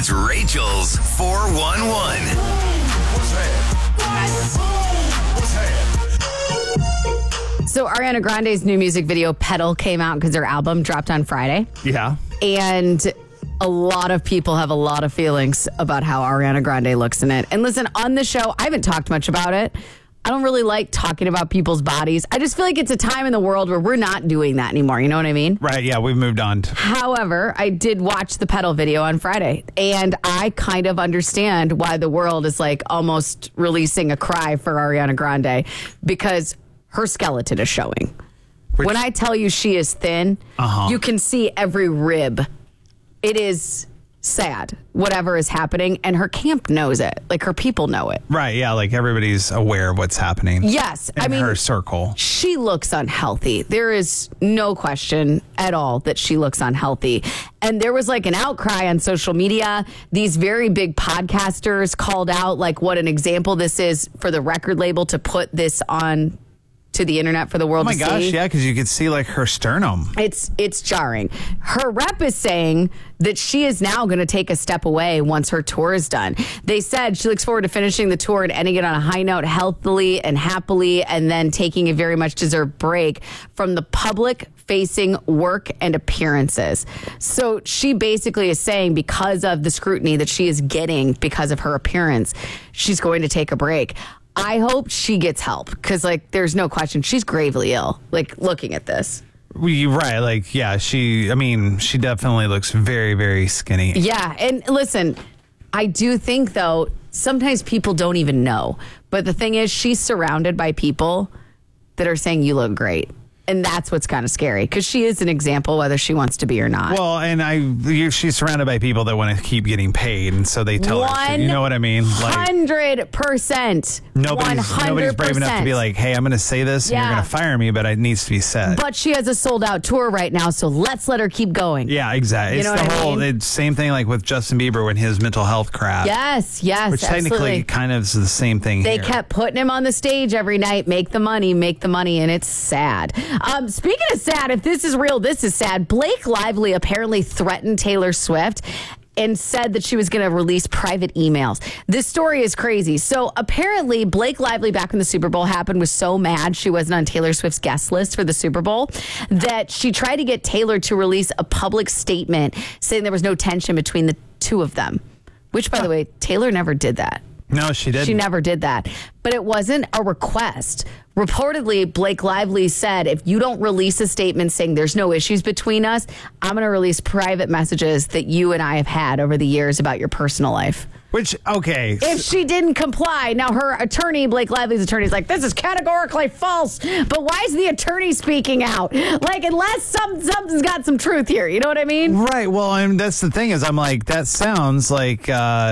It's Rachel's 411. So Ariana Grande's new music video, Pedal, came out because her album dropped on Friday. Yeah. And a lot of people have a lot of feelings about how Ariana Grande looks in it. And listen, on the show, I haven't talked much about it. I don't really like talking about people's bodies. I just feel like it's a time in the world where we're not doing that anymore. You know what I mean? Right. Yeah. We've moved on. However, I did watch the Pedal video on Friday, and I kind of understand why the world is like almost releasing a cry for Ariana Grande because her skeleton is showing. When I tell you she is thin, you can see every rib. It is sad, whatever is happening, and her camp knows it. Like, her people know it. Right, yeah, like everybody's aware of what's happening. Yes. In her circle. She looks unhealthy. There is no question at all that she looks unhealthy. And there was like an outcry on social media. These very big podcasters called out like what an example this is for the record label to put this on to the internet for the world to see. Oh my gosh, yeah, because you could see like her sternum. It's jarring. Her rep is saying that she is now going to take a step away once her tour is done. They said she looks forward to finishing the tour and ending it on a high note, healthily and happily, and then taking a very much deserved break from the public facing work and appearances. So she basically is saying because of the scrutiny that she is getting because of her appearance, she's going to take a break. I hope she gets help because, like, there's no question she's gravely ill. Like, looking at this. Right. Like, yeah, she definitely looks very, very skinny. Yeah. And listen, I do think, though, sometimes people don't even know. But the thing is, she's surrounded by people that are saying you look great. And that's what's kind of scary because she is an example, whether she wants to be or not. Well, and she's surrounded by people that want to keep getting paid, and so they tell her. You know what I mean? 100%. Nobody's brave enough to be like, "Hey, I'm going to say this, and you're going to fire me," but it needs to be said. But she has a sold-out tour right now, so let's let her keep going. Yeah, exactly. You know it's what the I whole mean? same thing like with Justin Bieber when his mental health crashed. Yes, which absolutely. technically kind of is the same thing. They kept putting him on the stage every night, make the money, and it's sad. Speaking of sad, if this is real, this is sad. Blake Lively apparently threatened Taylor Swift and said that she was going to release private emails. This story is crazy. So apparently Blake Lively, back when the Super Bowl happened, was so mad she wasn't on Taylor Swift's guest list for the Super Bowl that she tried to get Taylor to release a public statement saying there was no tension between the two of them, which, by the way, Taylor never did that. No, she didn't. She never did that. But it wasn't a request. Reportedly, Blake Lively said, if you don't release a statement saying there's no issues between us, I'm going to release private messages that you and I have had over the years about your personal life. Which, okay. If she didn't comply, now her attorney, Blake Lively's attorney, is like, this is categorically false. But why is the attorney speaking out? Like, unless something's got some truth here. You know what I mean? Right. Well, and that's the thing is I'm like, that sounds like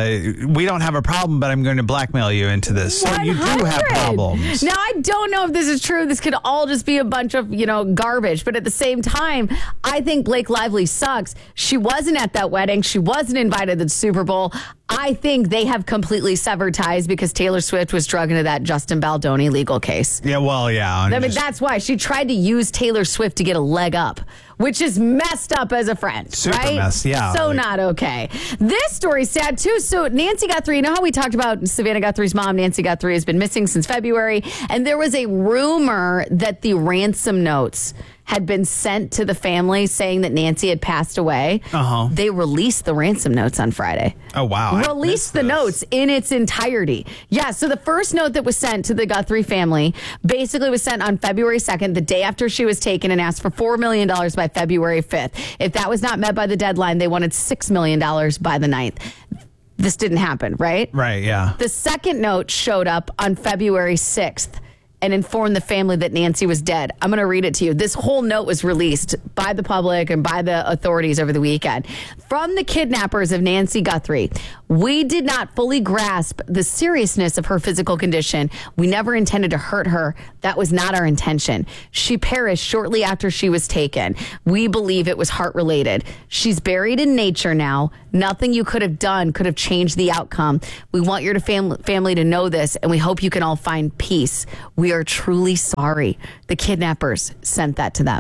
we don't have a problem, but I'm going to blackmail you into this. So 100. you do have problems. Now, I don't know if this is true. This could all just be a bunch of, garbage. But at the same time, I think Blake Lively sucks. She wasn't at that wedding. She wasn't invited to the Super Bowl. I think they have completely severed ties because Taylor Swift was drug into that Justin Baldoni legal case. Yeah, well, yeah. I mean, that's why she tried to use Taylor Swift to get a leg up, which is messed up as a friend, super right? Mess, yeah. So not okay. This story's sad too. So Nancy Guthrie, you know how we talked about Savannah Guthrie's mom? Nancy Guthrie has been missing since February, and there was a rumor that the ransom notes had been sent to the family saying that Nancy had passed away. They released the ransom notes on Friday. Oh, wow. Released the notes in its entirety. Yeah, so the first note that was sent to the Guthrie family basically was sent on February 2nd, the day after she was taken, and asked for $4 million by February 5th. If that was not met by the deadline, they wanted $6 million by the 9th. This didn't happen, right? Right, yeah. The second note showed up on February 6th. And informed the family that Nancy was dead. I'm going to read it to you. This whole note was released by the public and by the authorities over the weekend. From the kidnappers of Nancy Guthrie, we did not fully grasp the seriousness of her physical condition. We never intended to hurt her. That was not our intention. She perished shortly after she was taken. We believe it was heart-related. She's buried in nature now. Nothing you could have done could have changed the outcome. We want your family to know this, and we hope you can all find peace. We are truly sorry. The kidnappers sent that to them.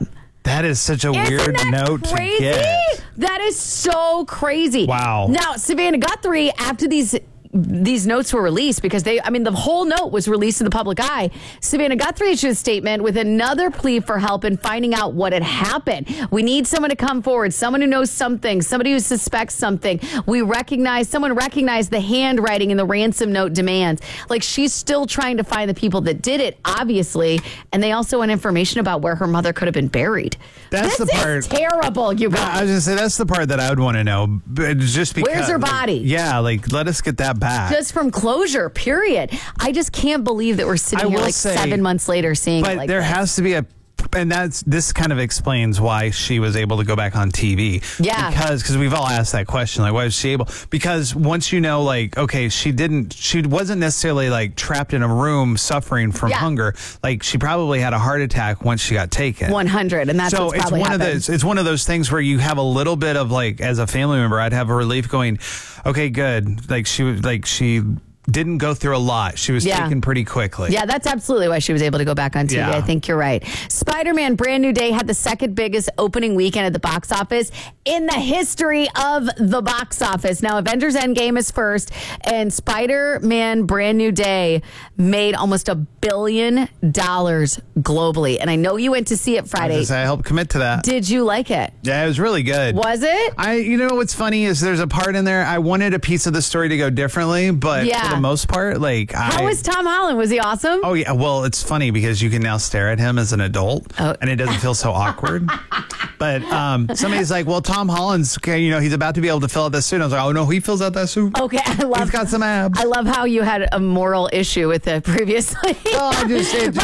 That is such a Isn't weird that note crazy? to get. That is so crazy. Wow. Now, Savannah Guthrie, after these notes were released, because the whole note was released to the public eye. Savannah Guthrie issued a statement with another plea for help in finding out what had happened. We need someone to come forward, someone who knows something, somebody who suspects something. Someone recognized the handwriting in the ransom note demands. Like, she's still trying to find the people that did it, obviously. And they also want information about where her mother could have been buried. That's the part. Is terrible, you guys. I was going to say, that's the part that I would want to know. But just because. Where's her body? Yeah, like, let us get that back. Just from closure, period. I just can't believe that we're sitting here 7 months later seeing it like there this. has to be and this kind of explains why she was able to go back on TV. Yeah. Because we've all asked that question, like, why was she able? Because once you know, like, okay, she wasn't necessarily like trapped in a room suffering from hunger. Like, she probably had a heart attack once she got taken. 100, and that's so what's probably happened. It's one of those things where you have a little bit of, like, as a family member, I'd have a relief going, okay, good. Like, she didn't go through a lot. She was taken pretty quickly. Yeah, that's absolutely why she was able to go back on TV. Yeah. I think you're right. Spider-Man Brand New Day had the second biggest opening weekend at the box office in the history of the box office. Now, Avengers Endgame is first, and Spider-Man Brand New Day made almost $1 billion globally. And I know you went to see it Friday. I helped commit to that. Did you like it? Yeah, it was really good. Was it? You know what's funny is there's a part in there, I wanted a piece of the story to go differently, but for the most part, like, how was Tom Holland? Was he awesome? Oh yeah, well, it's funny because you can now stare at him as an adult, and it doesn't feel so awkward. But somebody's like, "Well, Tom Holland's, he's about to be able to fill out that suit." I was like, "Oh no, he fills out that suit. Okay, he's got some abs." I love how you had a moral issue with it previously. Well, it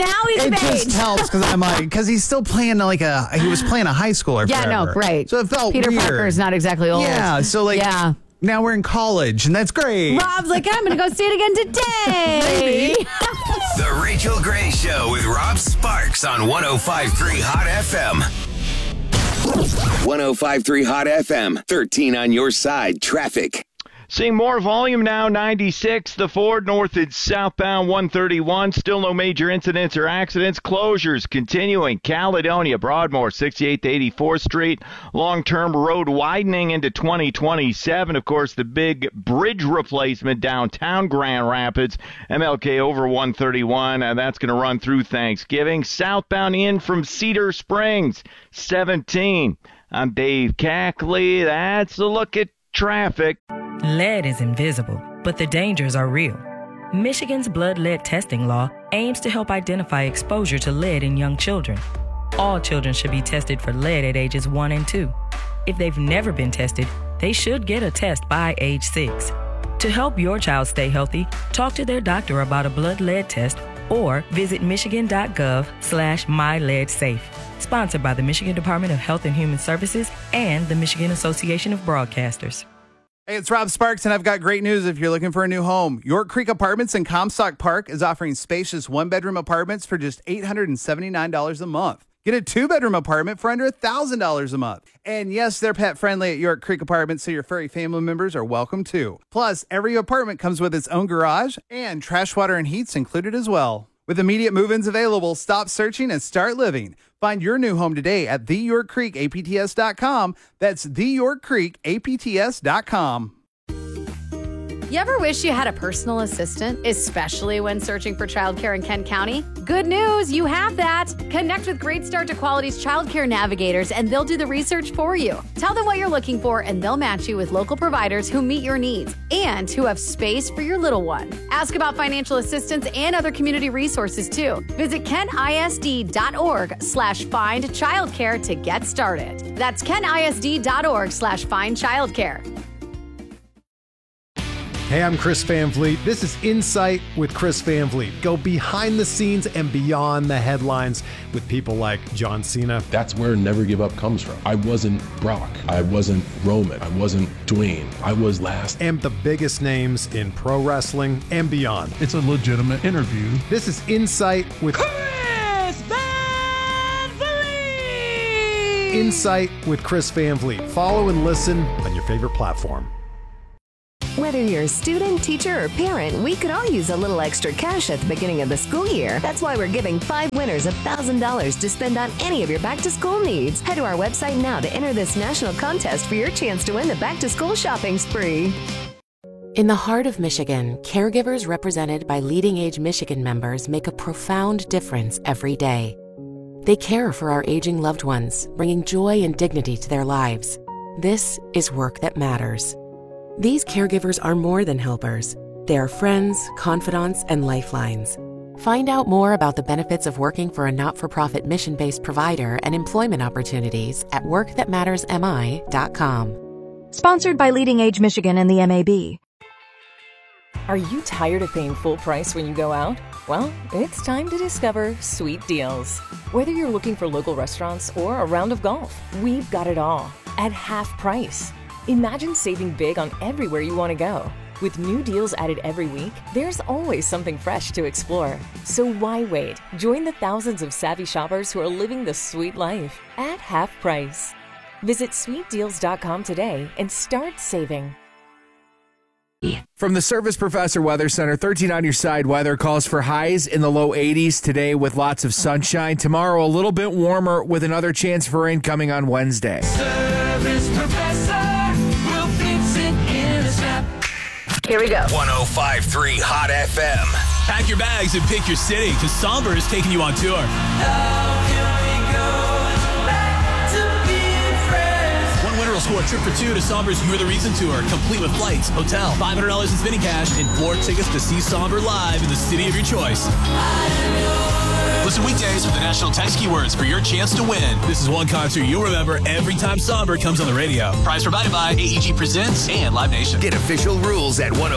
just helps because I'm like, because he's still playing he was playing a high schooler. Yeah, forever. no, right. So it felt Peter weird. Parker is not exactly old. Yeah, so like, now we're in college, and that's great. Rob's like, I'm going to go see it again today. The Rachel Gray Show with Rob Sparks on 105.3 Hot FM. 105.3 Hot FM, 13 on your side, traffic. Seeing more volume now, 96, the Ford north and southbound 131. Still no major incidents or accidents. Closures continuing. Caledonia, Broadmoor, 68th to 84th Street. Long-term road widening into 2027. Of course, the big bridge replacement downtown Grand Rapids. MLK over 131, and that's going to run through Thanksgiving. Southbound in from Cedar Springs, 17. I'm Dave Cackley. That's a look at traffic. Lead is invisible, but the dangers are real. Michigan's blood lead testing law aims to help identify exposure to lead in young children. All children should be tested for lead at ages 1 and 2. If they've never been tested, they should get a test by age 6. To help your child stay healthy, talk to their doctor about a blood lead test or visit michigan.gov/myleadsafe. Sponsored by the Michigan Department of Health and Human Services and the Michigan Association of Broadcasters. Hey, it's Rob Sparks, and I've got great news if you're looking for a new home. York Creek Apartments in Comstock Park is offering spacious one-bedroom apartments for just $879 a month. Get a two-bedroom apartment for under $1,000 a month. And yes, they're pet-friendly at York Creek Apartments, so your furry family members are welcome too. Plus, every apartment comes with its own garage, and trash, water, and heat's included as well. With immediate move-ins available, stop searching and start living. Find your new home today at theyorkcreekapts.com. That's theyorkcreekapts.com. You ever wish you had a personal assistant, especially when searching for childcare in Kent County? Good news, you have that. Connect with Great Start to Quality's childcare navigators, and they'll do the research for you. Tell them what you're looking for, and they'll match you with local providers who meet your needs and who have space for your little one. Ask about financial assistance and other community resources, too. Visit kentisd.org/findchildcare to get started. That's kentisd.org/findchildcare. Hey, I'm Chris Van Vliet. This is Insight with Chris Van Vliet. Go behind the scenes and beyond the headlines with people like John Cena. That's where Never Give Up comes from. I wasn't Brock. I wasn't Roman. I wasn't Dwayne. I was last. And the biggest names in pro wrestling and beyond. It's a legitimate interview. This is Insight with Chris Van Vliet! Insight with Chris Van Vliet. Follow and listen on your favorite platform. Whether you're a student, teacher, or parent, we could all use a little extra cash at the beginning of the school year. That's why we're giving 5 winners $1,000 to spend on any of your back-to-school needs. Head to our website now to enter this national contest for your chance to win the back-to-school shopping spree. In the heart of Michigan, caregivers represented by Leading Age Michigan members make a profound difference every day. They care for our aging loved ones, bringing joy and dignity to their lives. This is work that matters. These caregivers are more than helpers. They are friends, confidants, and lifelines. Find out more about the benefits of working for a not-for-profit mission-based provider and employment opportunities at workthatmattersmi.com. Sponsored by Leading Age Michigan and the MAB. Are you tired of paying full price when you go out? Well, it's time to discover Sweet Deals. Whether you're looking for local restaurants or a round of golf, we've got it all at half price. Imagine saving big on everywhere you want to go. With new deals added every week, there's always something fresh to explore. So why wait? Join the thousands of savvy shoppers who are living the sweet life at half price. Visit sweetdeals.com today and start saving. From the Service Professor Weather Center, 13 on your side weather calls for highs in the low 80s today with lots of sunshine. Tomorrow, a little bit warmer with another chance for rain coming on Wednesday. Service Professor will fix it in a snap. Here we go. 105.3 Hot FM. Pack your bags and pick your city because Somber is taking you on tour. How can we go back to being friends? One winner will score a trip for two to Somber's You're the Reason tour, complete with flights, hotel, $500 in spinning cash, and 4 tickets to see Somber live in the city of your choice. Listen weekdays for the national text keywords for your chance to win. This is one concert you'll remember every time Somber comes on the radio. Prize provided by AEG Presents and Live Nation. Get official rules at 105.